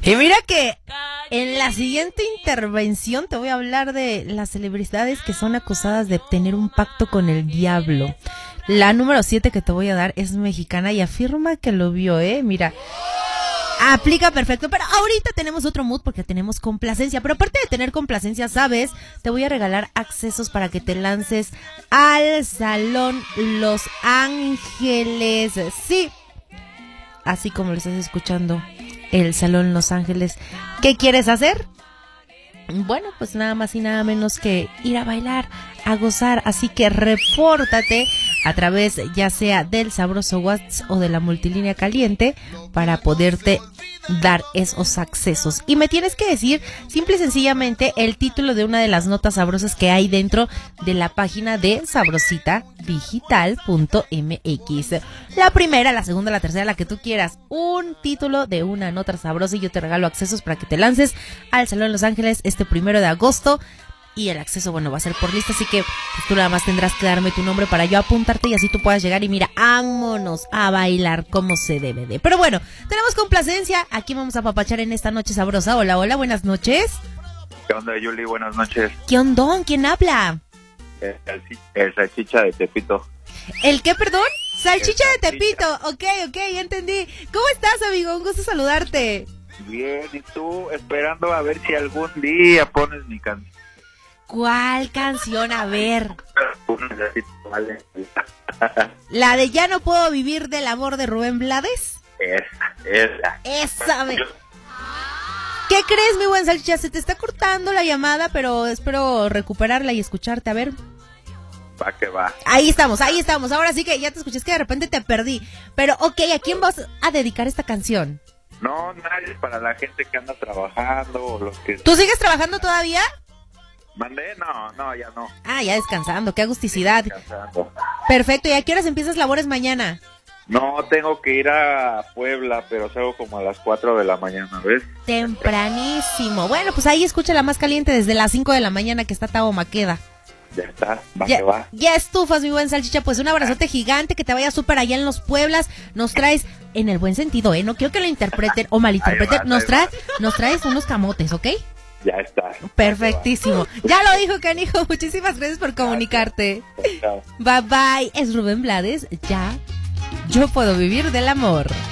Y mira que en la siguiente intervención te voy a hablar de las celebridades que son acusadas de tener un pacto con el diablo. La número 7 que te voy a dar es mexicana y afirma que lo vio, mira. Aplica perfecto, pero ahorita tenemos otro mood porque tenemos complacencia. Pero aparte de tener complacencia, ¿sabes? Te voy a regalar accesos para que te lances al Salón Los Ángeles. Sí, así como lo estás escuchando, el Salón Los Ángeles. ¿Qué quieres hacer? Bueno, pues nada más y nada menos que ir a bailar, a gozar. Así que repórtate a través ya sea del sabroso WhatsApp o de la multilínea caliente para poderte dar esos accesos. Y me tienes que decir simple y sencillamente el título de una de las notas sabrosas que hay dentro de la página de sabrositadigital.mx. La primera, la segunda, la tercera, la que tú quieras. Un título de una nota sabrosa y yo te regalo accesos para que te lances al Salón Los Ángeles este 1 de agosto. Y el acceso, bueno, va a ser por lista, así que pues, tú nada más tendrás que darme tu nombre para yo apuntarte y así tú puedas llegar y mira, vámonos a bailar como se debe de. Pero bueno, tenemos complacencia, aquí vamos a apapachar en esta noche sabrosa. Hola, hola, buenas noches. ¿Qué onda, Yuli? Buenas noches. ¿Qué ondón? ¿Quién habla? El salchicha de Tepito. ¿El qué, perdón? Salchicha de Tepito, ok, ya entendí. ¿Cómo estás, amigo? Un gusto saludarte. Bien, ¿y tú? Esperando a ver si algún día pones mi canción. ¿Cuál canción? A ver. ¿La de Ya no puedo vivir del amor de Rubén Blades? Esa. ¿Qué crees, mi buen salchicha? Se te está cortando la llamada, pero espero recuperarla y escucharte. A ver. Va que va. Ahí estamos. Ahora sí que ya te escuché, es que de repente te perdí. Pero, ok, ¿a quién vas a dedicar esta canción? No, nadie, para la gente que anda trabajando o los que... ¿Tú sigues trabajando todavía? ¿Mandé? No, ya no. Ah, ya descansando, qué agusticidad. Descansando. Perfecto, ¿y a qué horas empiezas labores mañana? No, tengo que ir a Puebla, pero salgo como a las 4 de la mañana, ¿ves? Tempranísimo. Bueno, pues ahí escucha la más caliente desde las 5 de la mañana que está Tabomaqueda. Ya está, que va. Ya estufas, mi buen salchicha, pues un abrazote gigante, que te vaya súper allá en los Pueblas. Nos traes, en el buen sentido, no quiero que lo interpreten o malinterpreten, nos traes unos camotes, ¿ok? Ya está. Perfectísimo. Ya lo dijo, canijo. Muchísimas gracias por comunicarte. Chao. Bye bye. Es Rubén Blades. Ya. Yo puedo vivir del amor.